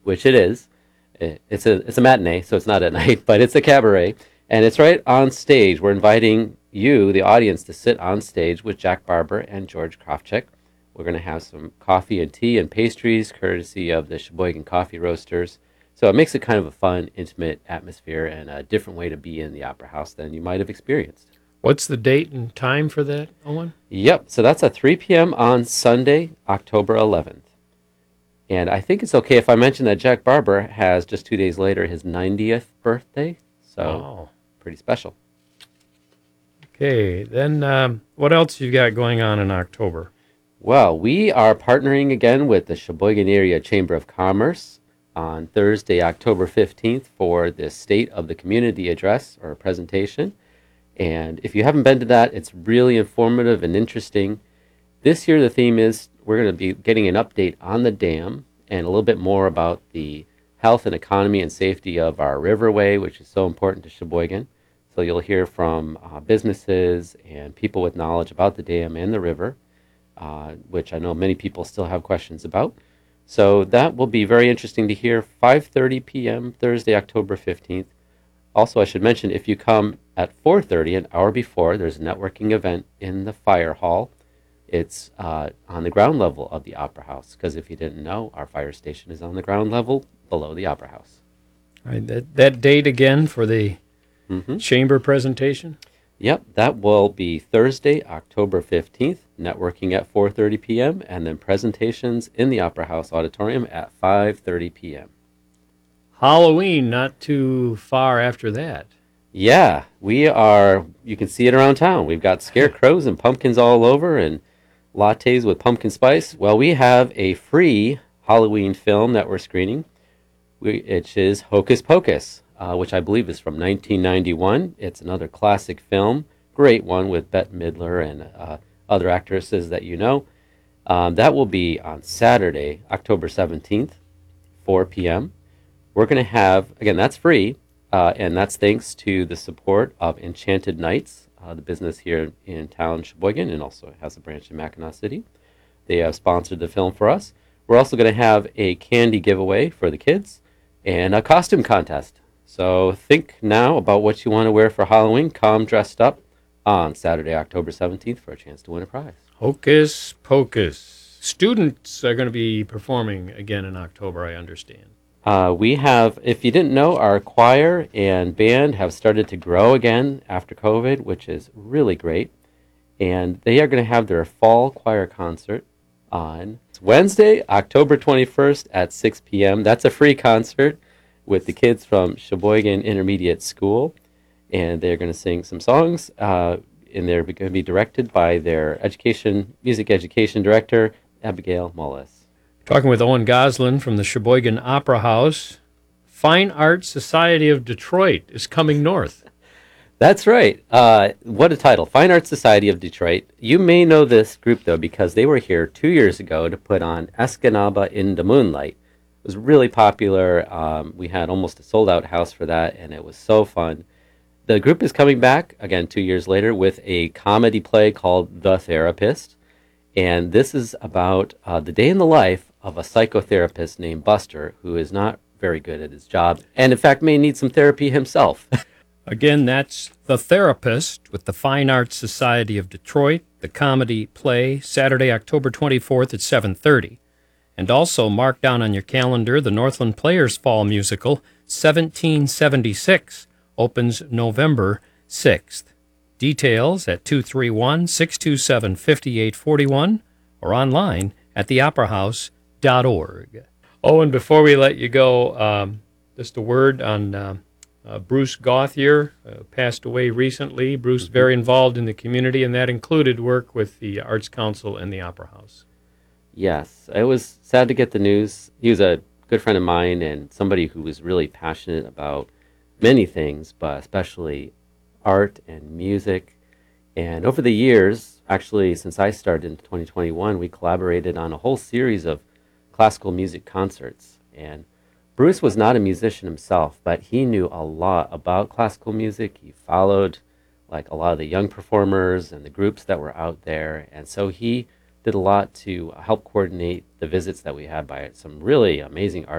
which it is. It's a matinee, so it's not at night, but it's a cabaret, and it's right on stage. We're inviting you, the audience, to sit on stage with Jack Barber and George Kravchuk. We're going to have some coffee and tea and pastries, courtesy of the Sheboygan Coffee Roasters. So it makes it kind of a fun, intimate atmosphere and a different way to be in the Opera House than you might have experienced. What's the date and time for that, Owen? Yep, so that's at 3 p.m. on Sunday, October 11th. And I think it's okay if I mention that Jack Barber has just 2 days later his 90th birthday. So pretty special. Okay, then what else you got going on in October? Well, we are partnering again with the Sheboygan Area Chamber of Commerce on Thursday, October 15th for the State of the Community Address or presentation. And if you haven't been to that, it's really informative and interesting. This year, the theme is we're going to be getting an update on the dam and a little bit more about the health and economy and safety of our riverway, which is so important to Sheboygan. So you'll hear from businesses and people with knowledge about the dam and the river, which I know many people still have questions about. So that will be very interesting to hear. 5:30 p.m. Thursday, October 15th. Also, I should mention, if you come at 4:30, an hour before, there's a networking event in the fire hall. It's on the ground level of the Opera House, because if you didn't know, our fire station is on the ground level below the Opera House. All right, that date again for the chamber presentation? Yep, that will be Thursday, October 15th, networking at 4:30 p.m., and then presentations in the Opera House auditorium at 5:30 p.m. Halloween, not too far after that. Yeah, you can see it around town. We've got scarecrows and pumpkins all over and lattes with pumpkin spice. Well, we have a free Halloween film that we're screening, which is Hocus Pocus, which I believe is from 1991. It's another classic film, great one with Bette Midler and other actresses that you know. That will be on Saturday, October 17th, 4 p.m. We're going to have, again, that's free, and that's thanks to the support of Enchanted Knights, the business here in town, Sheboygan, and also has a branch in Mackinac City. They have sponsored the film for us. We're also going to have a candy giveaway for the kids and a costume contest. So think now about what you want to wear for Halloween. Come dressed up on Saturday, October 17th for a chance to win a prize. Hocus Pocus. Students are going to be performing again in October, I understand. We have, if you didn't know, our choir and band have started to grow again after COVID, which is really great. And they are going to have their fall choir concert on Wednesday, October 21st at 6 p.m. That's a free concert with the kids from Sheboygan Intermediate School. And they're going to sing some songs, and they're going to be directed by their music education director, Abigail Mullis. Talking with Owen Goslin from the Sheboygan Opera House. Fine Arts Society of Detroit is coming north. That's right. What a title. Fine Arts Society of Detroit. You may know this group, though, because they were here 2 years ago to put on Escanaba in the Moonlight. It was really popular. We had almost a sold-out house for that, and it was so fun. The group is coming back, again, 2 years later, with a comedy play called The Therapist. And this is about the day in the life of a psychotherapist named Buster, who is not very good at his job, and in fact may need some therapy himself. Again, that's The Therapist with the Fine Arts Society of Detroit, the comedy play, Saturday, October 24th at 7:30. And also mark down on your calendar the Northland Players Fall Musical, 1776, opens November 6th. Details at 231-627-5841 or online at theoperahouse.org. Oh, and before we let you go, just a word on Bruce Gauthier, passed away recently. Bruce, very involved in the community, and that included work with the Arts Council and the Opera House. Yes, it was sad to get the news. He was a good friend of mine and somebody who was really passionate about many things, but especially art and music. And over the years, actually since I started in 2021, we collaborated on a whole series of classical music concerts. And Bruce was not a musician himself, but he knew a lot about classical music. He followed like a lot of the young performers and the groups that were out there. And so he did a lot to help coordinate the visits that we had by some really amazing artists.